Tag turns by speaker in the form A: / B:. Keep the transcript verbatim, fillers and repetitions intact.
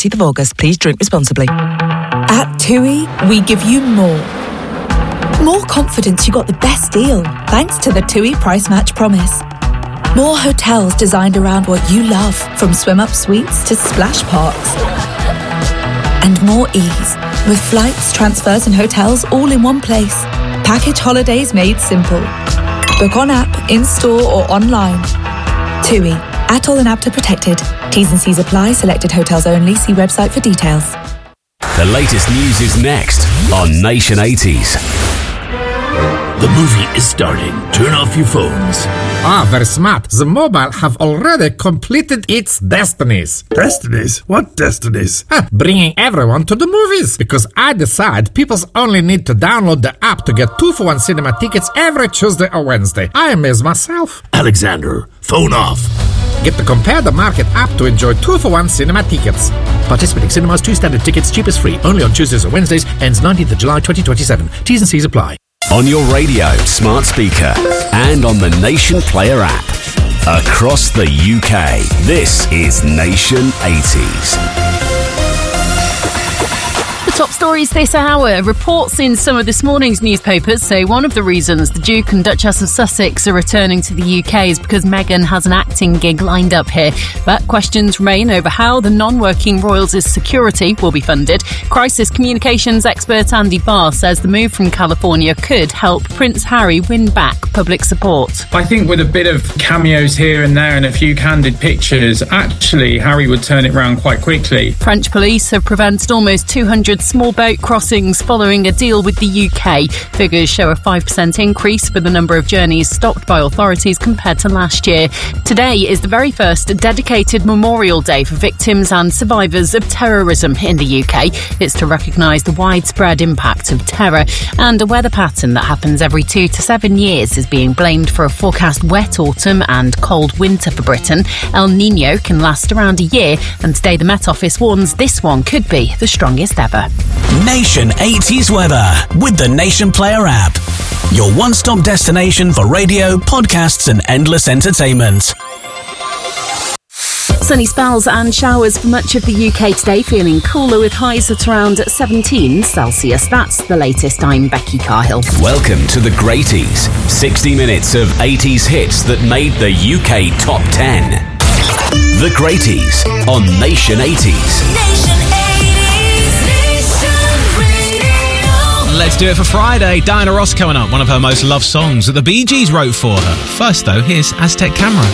A: thirtieth of August. Please drink responsibly.
B: At TUI, we give you more. More confidence you got the best deal, thanks to the TUI Price Match Promise. More hotels designed around what you love, from swim-up suites to splash parks. And more ease, with flights, transfers and hotels all in one place. Package holidays made simple. Book on app, in-store or online. TUI, Atoll and APTA protected. T's and C's apply, selected hotels only. See website for details.
C: The latest news is next on Nation eighties.
D: The movie is starting. Turn off your phones.
E: Ah, very smart. The mobile have already completed its destinies.
D: Destinies? What destinies?
E: Ah, bringing everyone to the movies. Because I decide people only need to download the app to get two for one cinema tickets every Tuesday or Wednesday. I amaze myself.
D: Alexander, phone off.
E: Get the Compare the Market app to enjoy two for one cinema tickets. Participating cinemas, two standard tickets, cheapest free. Only on Tuesdays or Wednesdays. Ends nineteenth of July twenty twenty-seven. T's and C's apply.
C: On your radio, smart speaker, and on the Nation Player app. Across the U K, this is Nation eighties.
F: Top stories this hour. Reports in some of this morning's newspapers say one of the reasons the Duke and Duchess of Sussex are returning to the U K is because Meghan has an acting gig lined up here. But questions remain over how the non-working royals' security will be funded. Crisis communications expert Andy Barr says the move from California could help Prince Harry win back public support.
G: I think with a bit of cameos here and there and a few candid pictures, actually Harry would turn it round quite quickly.
F: French police have prevented almost two hundred small boat crossings following a deal with the U K. Figures show a five percent increase for the number of journeys stopped by authorities compared to last year. Today is the very first dedicated Memorial Day for victims and survivors of terrorism in the U K. It's to recognise the widespread impact of terror, and a weather pattern that happens every two to seven years is being blamed for a forecast wet autumn and cold winter for Britain. El Niño can last around a year, and today the Met Office warns this one could be the strongest ever.
H: Nation eighties weather with the Nation Player app. Your one-stop destination for radio, podcasts and endless entertainment.
F: Sunny spells and showers for much of the U K today, feeling cooler with highs at around seventeen Celsius. That's the latest. I'm Becky Carhill.
C: Welcome to the Greaties. sixty minutes of eighties hits that made the U K top ten. The Greaties on Nation eighties.
I: Nation eighties, Nation Radio.
J: Let's do it for Friday. Diana Ross coming up, one of her most loved songs that the Bee Gees wrote for her. First though, here's Aztec Camera.